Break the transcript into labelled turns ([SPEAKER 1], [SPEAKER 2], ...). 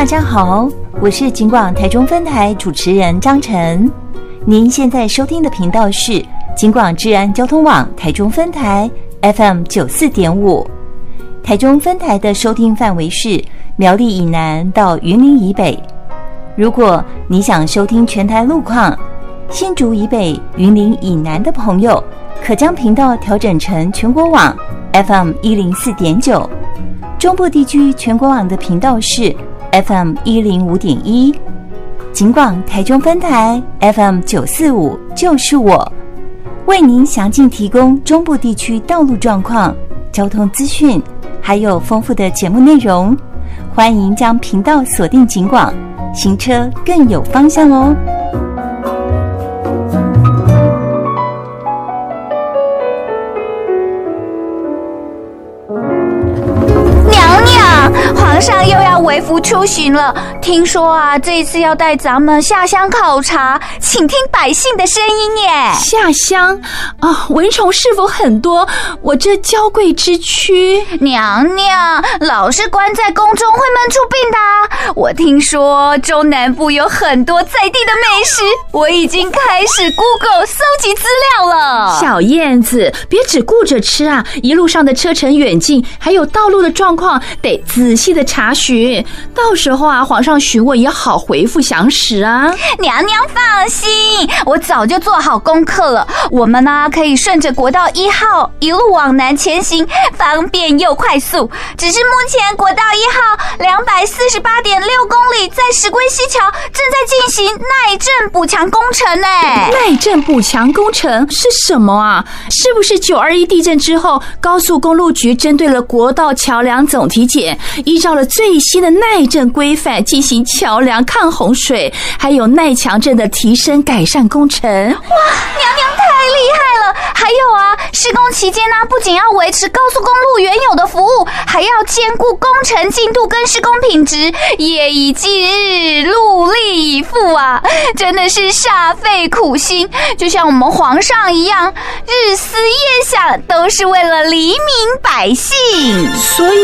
[SPEAKER 1] 大家好，我是警广台中分台主持人张晨。您现在收听的频道是警广治安交通网台中分台 FM 94.5。台中分台的收听范围是苗栗以南到云林以北。如果你想收听全台路况，新竹以北、云林以南的朋友，可将频道调整成全国网 FM 104.9。中部地区全国网的频道是 FM 105.1，警广台中分台 FM 945就是我，为您详尽提供中部地区道路状况、交通资讯，还有丰富的节目内容。欢迎将频道锁定警广，行车更有方向哦。
[SPEAKER 2] 皇上又要微服出巡了，听说啊，这一次要带咱们下乡考察，请听百姓的声音耶。
[SPEAKER 3] 下乡啊，蚊虫是否很多？我这娇贵之躯，
[SPEAKER 2] 娘娘老是关在宫中会闷出病的啊。我听说中南部有很多在地的美食，我已经开始 Google 搜集资料了。
[SPEAKER 3] 小燕子，别只顾着吃啊，一路上的车程远近，还有道路的状况，得仔细的查询，到时候啊，皇上询问也好回复详实啊。
[SPEAKER 2] 娘娘放心，我早就做好功课了。我们呢，可以顺着国道1号一路往南前行，方便又快速。只是目前国道1号248.6公里在石龟溪桥正在进行耐震补强工程呢。
[SPEAKER 3] 耐震补强工程是什么啊？是不是921地震之后，高速公路局针对了国道桥梁总体检，依照了最新的耐震规范进行桥梁抗洪水还有耐强震的提升改善工程。哇，娘
[SPEAKER 2] 娘太厉害了！还有啊，施工期间呢，不仅要维持高速公路原有的服务，还要兼顾工程进度跟施工品质，夜以继日，戮力以赴啊，真的是煞费苦心，就像我们皇上一样，日思夜想，都是为了黎民百姓。
[SPEAKER 3] 所以